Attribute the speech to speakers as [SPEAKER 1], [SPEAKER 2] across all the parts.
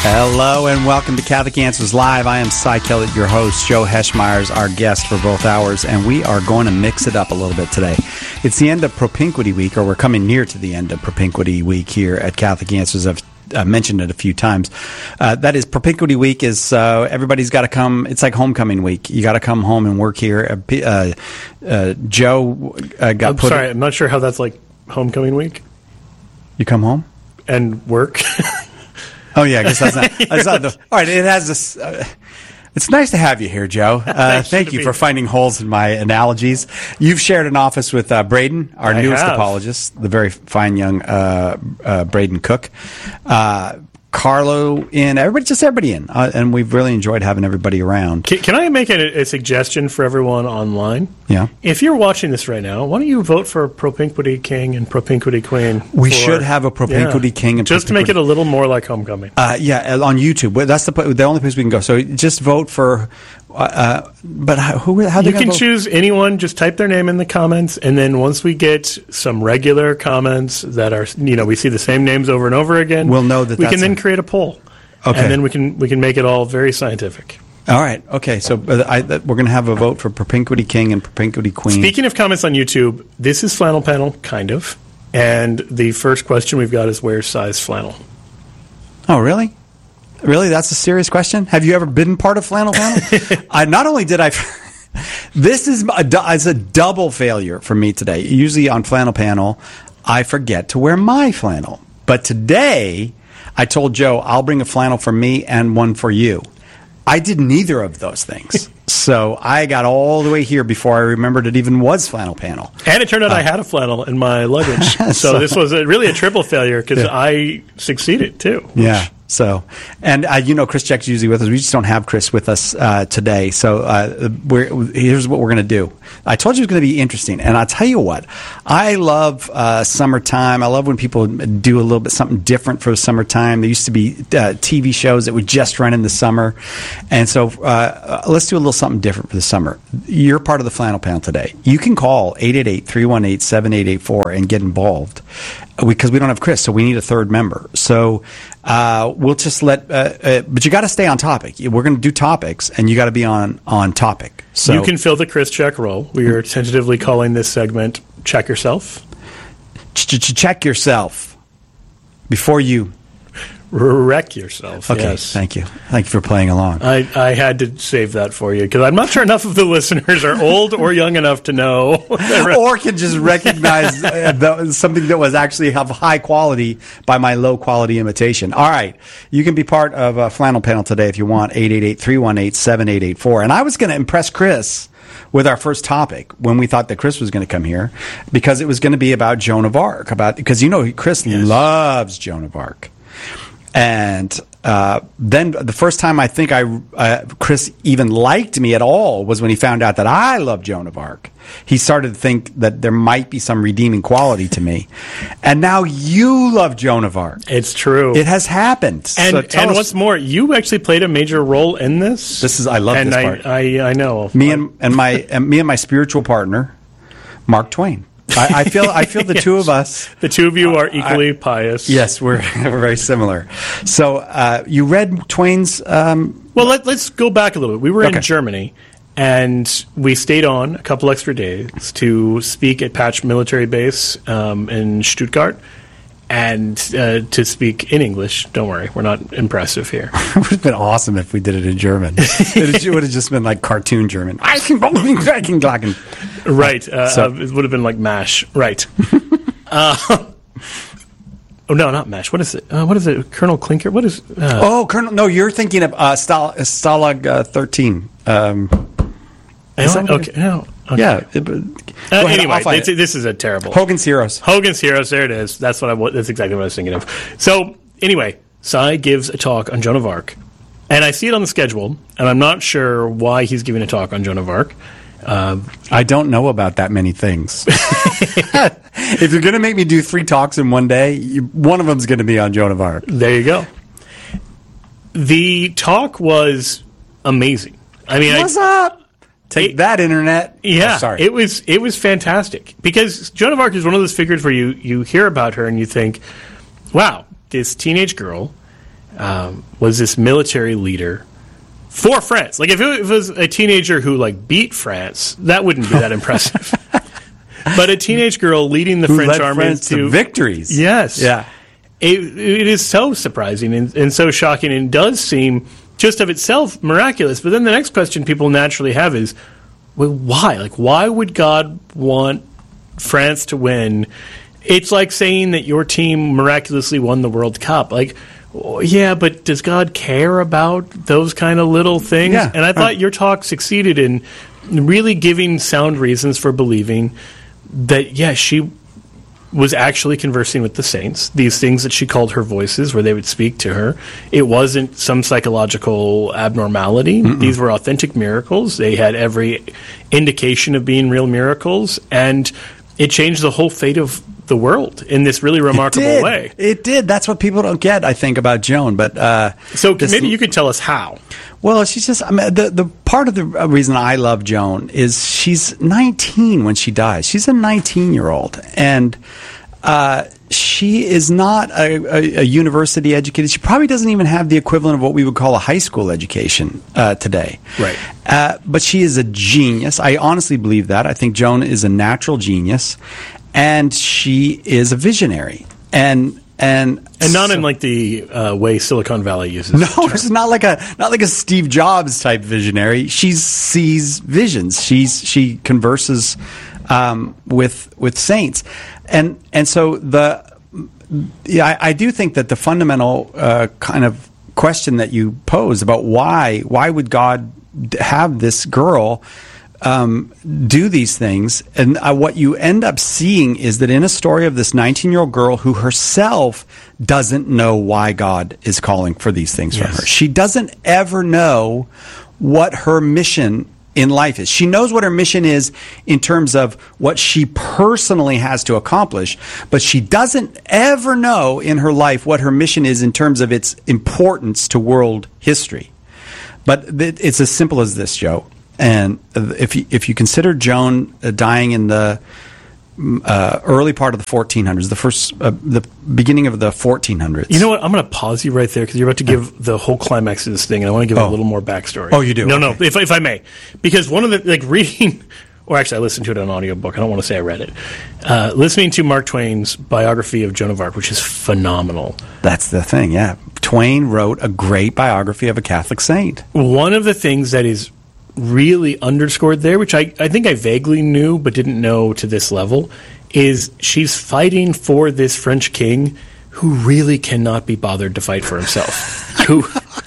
[SPEAKER 1] Hello and welcome to Catholic Answers Live. I am Cy Kellett, your host. Joe Heschmeyer is our guest for both hours, and we are going to mix it up a little bit today. It's the end of Propinquity Week, or we're coming near to the end of Propinquity Week here at Catholic Answers. I've mentioned it a few times. That is, Propinquity Week is everybody's got to come. It's like homecoming week. You got to come home and work here. Joe got put.
[SPEAKER 2] Sorry, I'm not sure how that's like homecoming week.
[SPEAKER 1] You come home
[SPEAKER 2] and work.
[SPEAKER 1] Oh, yeah, I guess that's not all right, it has this... it's nice to have you here, Joe. Thank you for finding holes in my analogies. You've shared an office with Braden, our newest apologist, the very fine young Braden Cook. Carlo in, everybody in. And we've really enjoyed having everybody around.
[SPEAKER 2] Can I make a suggestion for everyone online?
[SPEAKER 1] Yeah.
[SPEAKER 2] If you're watching this right now, why don't you vote for Propinquity King and Propinquity Queen?
[SPEAKER 1] We should have a Propinquity King and
[SPEAKER 2] just to make it a little more like homecoming.
[SPEAKER 1] Yeah, on YouTube. That's the only place we can go. So just vote for... but how
[SPEAKER 2] you can choose anyone. Just type their name in the comments, and then once we get some regular comments that are, we see the same names over and over again,
[SPEAKER 1] we'll know that
[SPEAKER 2] we can then create a poll. Okay, and then we can make it all very scientific.
[SPEAKER 1] All right. Okay. So we're going to have a vote for Propinquity King and Propinquity Queen.
[SPEAKER 2] Speaking of comments on YouTube, this is Flannel Panel, kind of, and the first question we've got is where's size flannel?
[SPEAKER 1] Oh, really? Really? That's a serious question? Have you ever been part of Flannel Panel? Not only did I... This is a double failure for me today. Usually on Flannel Panel, I forget to wear my flannel. But today, I told Joe, I'll bring a flannel for me and one for you. I did neither of those things. So I got all the way here before I remembered it even was Flannel Panel.
[SPEAKER 2] And it turned out I had a flannel in my luggage. So this was really a triple failure because I succeeded, too.
[SPEAKER 1] Yeah. So, and Chris Jack's usually with us. We just don't have Chris with us today. So here's what we're going to do. I told you it was going to be interesting, and I'll tell you what. I love summertime. I love when people do a little bit something different for the summertime. There used to be TV shows that would just run in the summer, and so let's do a little something different for the summer. You're part of the Flannel Panel today. You can call 888-318-7884 and get involved. Because we don't have Chris, so we need a third member. So we'll just but you got to stay on topic. We're going to do topics, and you got to be on topic. So
[SPEAKER 2] you can fill the Chris check role. We are tentatively calling this segment "Check Yourself."
[SPEAKER 1] Check yourself before you
[SPEAKER 2] wreck yourself.
[SPEAKER 1] Okay,
[SPEAKER 2] yes.
[SPEAKER 1] Thank you for playing along.
[SPEAKER 2] I had to save that for you because I'm not sure enough of the listeners are old or young enough to know,
[SPEAKER 1] or can just recognize something that was actually of high quality by my low quality imitation. All right, you can be part of a Flannel Panel today if you want. 888-318-7884. And I was going to impress Chris with our first topic when we thought that Chris was going to come here because it was going to be about Joan of Arc. Because Chris loves Joan of Arc. And then the first time I think Chris even liked me at all was when he found out that I love Joan of Arc. He started to think that there might be some redeeming quality to me. And now you love Joan of Arc.
[SPEAKER 2] It's true.
[SPEAKER 1] It has happened.
[SPEAKER 2] And what's more, you actually played a major role in this.
[SPEAKER 1] I love this part.
[SPEAKER 2] I know.
[SPEAKER 1] Me and my spiritual partner, Mark Twain. I feel the two of us.
[SPEAKER 2] The two of you are equally pious.
[SPEAKER 1] Yes, we're very similar. So you read Twain's...
[SPEAKER 2] Well, let's go back a little bit. We were in Germany, and we stayed on a couple extra days to speak at Patch Military Base in Stuttgart, and to speak in English. Don't worry, we're not impressive here.
[SPEAKER 1] It would have been awesome if we did it in German. It would have just been like cartoon German.
[SPEAKER 2] Right. It would have been like MASH. Right. Oh, no, not MASH. What is it? Colonel Clinker? What is...
[SPEAKER 1] Colonel... No, you're thinking of Stalag 13.
[SPEAKER 2] Okay. No. Okay.
[SPEAKER 1] Yeah.
[SPEAKER 2] Anyway, this is a terrible...
[SPEAKER 1] Hogan's Heroes.
[SPEAKER 2] There it is. That's exactly what I was thinking of. So, anyway, Cy gives a talk on Joan of Arc. And I see it on the schedule, and I'm not sure why he's giving a talk on Joan of Arc.
[SPEAKER 1] I don't know about that many things. If you're going to make me do 3 talks in one day, one of them's going to be on Joan of Arc.
[SPEAKER 2] There you go. The talk was amazing. I mean,
[SPEAKER 1] what's up? Take that, Internet.
[SPEAKER 2] Yeah,
[SPEAKER 1] oh, sorry.
[SPEAKER 2] It was fantastic because Joan of Arc is one of those figures where you hear about her and you think, wow, this teenage girl was this military leader for France. Like, if it was a teenager who, like, beat France, that wouldn't be that impressive. But a teenage girl leading the French army
[SPEAKER 1] France to victories.
[SPEAKER 2] Yes.
[SPEAKER 1] Yeah.
[SPEAKER 2] It is so surprising and so shocking, and does seem, just of itself, miraculous. But then the next question people naturally have is, well, why? Like, why would God want France to win? It's like saying that your team miraculously won the World Cup. Like, yeah, but does God care about those kind of little things?
[SPEAKER 1] Yeah.
[SPEAKER 2] And I thought your talk succeeded in really giving sound reasons for believing that, yeah, she was actually conversing with the saints, these things that she called her voices, where they would speak to her. It wasn't some psychological abnormality. Mm-mm. These were authentic miracles. They had every indication of being real miracles, and it changed the whole fate of the world in this really remarkable way.
[SPEAKER 1] It did. That's what people don't get, I think, about Joan. But
[SPEAKER 2] so maybe you could tell us how.
[SPEAKER 1] Well, she's just, I mean, the part of the reason I love Joan is she's 19 when she dies. She's a 19-year-old, and she is not a university educated. She probably doesn't even have the equivalent of what we would call a high school education today.
[SPEAKER 2] Right.
[SPEAKER 1] But she is a genius. I honestly believe that. I think Joan is a natural genius, and she is a visionary. And not in like the way Silicon Valley uses. No, it's not like a Steve Jobs type visionary. She sees visions. She converses with saints, and so I do think that the fundamental kind of question that you pose about why would God have this girl do these things, and what you end up seeing is that in a story of this 19-year-old girl who herself doesn't know why God is calling for these things from her. She doesn't ever know what her mission in life is. She knows what her mission is in terms of what she personally has to accomplish, but she doesn't ever know in her life what her mission is in terms of its importance to world history. But it's as simple as this, Joe. And if you consider Joan dying in the early part of the 1400s, the beginning of the 1400s.
[SPEAKER 2] You know what? I'm going to pause you right there because you're about to give the whole climax of this thing, and I want to give a little more backstory.
[SPEAKER 1] Oh, you do?
[SPEAKER 2] No, okay. No. If I may, because one of the reading, or actually I listened to it on an audiobook. I don't want to say I read it. Listening to Mark Twain's biography of Joan of Arc, which is phenomenal.
[SPEAKER 1] That's the thing. Yeah, Twain wrote a great biography of a Catholic saint.
[SPEAKER 2] One of the things that is really underscored there, which I think I vaguely knew but didn't know to this level, is she's fighting for this French king who really cannot be bothered to fight for himself. Who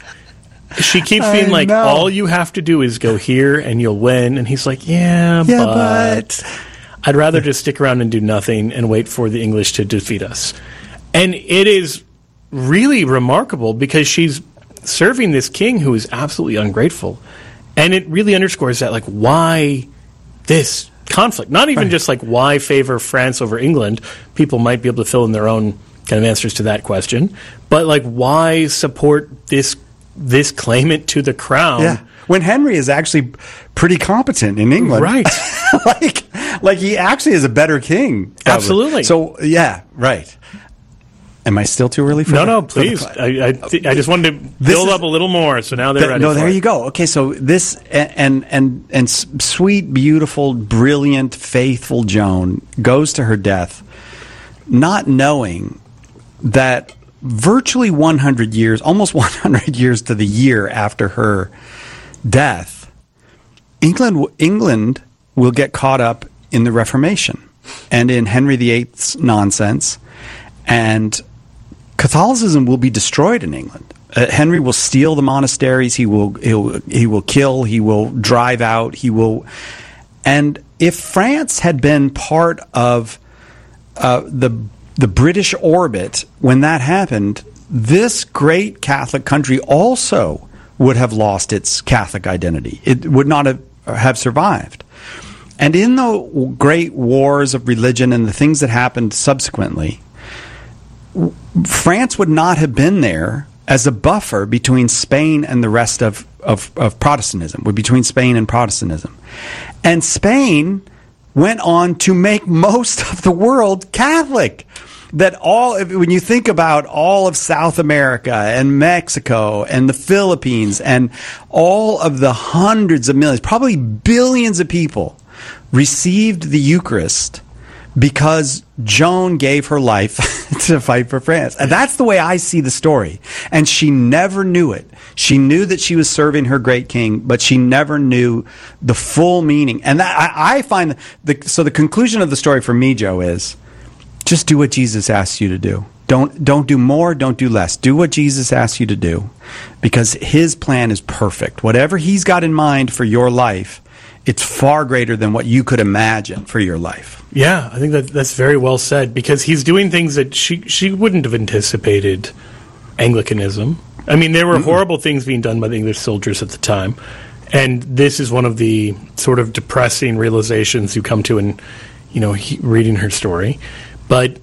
[SPEAKER 2] she keeps being like, all you have to do is go here and you'll win. And he's like, yeah, but I'd rather just stick around and do nothing and wait for the English to defeat us. And it is really remarkable because she's serving this king who is absolutely ungrateful. And it really underscores that, like, why this conflict? Not even just, like, why favor France over England? People might be able to fill in their own kind of answers to that question. But, like, why support this claimant to the crown?
[SPEAKER 1] Yeah. When Henry is actually pretty competent in England.
[SPEAKER 2] Right.
[SPEAKER 1] like he actually is a better king. Probably.
[SPEAKER 2] Absolutely.
[SPEAKER 1] So, yeah, right. Am I still too early for that?
[SPEAKER 2] No, please. I just wanted to build up a little more, so now they're ready.
[SPEAKER 1] No, there you go. Okay, so this and sweet, beautiful, brilliant, faithful Joan goes to her death, not knowing that virtually 100 years, almost 100 years to the year after her death, England will get caught up in the Reformation and in Henry VIII's nonsense, and Catholicism will be destroyed in England. Henry will steal the monasteries. He will kill. He will drive out. He will. And if France had been part of the British orbit when that happened, this great Catholic country also would have lost its Catholic identity. It would not have survived. And in the great wars of religion and the things that happened subsequently, France would not have been there as a buffer between Spain and the rest of Protestantism, between Spain and Protestantism. And Spain went on to make most of the world Catholic. that when you think about all of South America and Mexico and the Philippines and all of the hundreds of millions, probably billions of people received the Eucharist because Joan gave her life to fight for France. And that's the way I see the story. And she never knew it. She knew that she was serving her great king, but she never knew the full meaning. And that, I find so the conclusion of the story for me, Joe, is just do what Jesus asks you to do. Don't do more, don't do less. Do what Jesus asks you to do, because his plan is perfect. Whatever he's got in mind for your life, it's far greater than what you could imagine for your life.
[SPEAKER 2] Yeah, I think that's very well said, because he's doing things that she wouldn't have anticipated. Anglicanism. I mean, there were horrible things being done by the English soldiers at the time, and this is one of the sort of depressing realizations you come to in, reading her story. But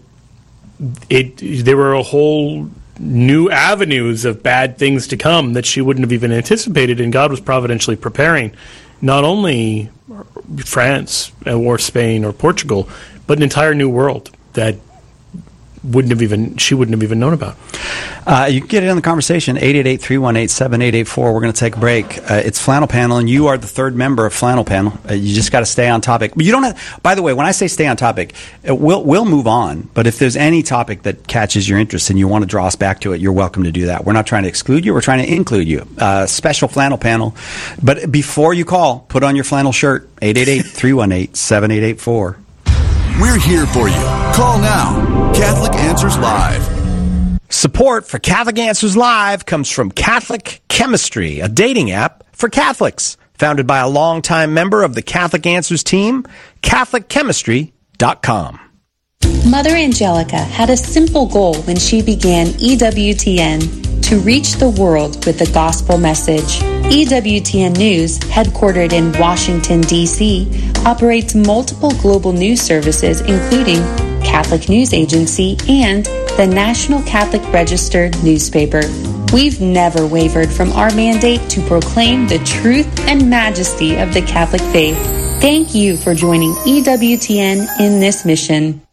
[SPEAKER 2] there were a whole new avenues of bad things to come that she wouldn't have even anticipated, and God was providentially preparing not only France or Spain or Portugal, but an entire new world that she wouldn't have even known about.
[SPEAKER 1] You can get in on the conversation, 888-318-7884. We're going to take a break. It's Flannel Panel, and you are the third member of Flannel Panel. You just got to stay on topic. But you don't have. By the way, when I say stay on topic, we'll move on. But if there's any topic that catches your interest and you want to draw us back to it, you're welcome to do that. We're not trying to exclude you. We're trying to include you. Special Flannel Panel. But before you call, put on your flannel shirt, 888-318-7884.
[SPEAKER 3] We're here for you. Call now. Catholic Answers Live.
[SPEAKER 4] Support for Catholic Answers Live comes from Catholic Chemistry, a dating app for Catholics. Founded by a longtime member of the Catholic Answers team, CatholicChemistry.com.
[SPEAKER 5] Mother Angelica had a simple goal when she began EWTN: to reach the world with the gospel message. EWTN News, headquartered in Washington, D.C., operates multiple global news services, including Catholic News Agency and the National Catholic Register newspaper. We've never wavered from our mandate to proclaim the truth and majesty of the Catholic faith. Thank you for joining EWTN in this mission.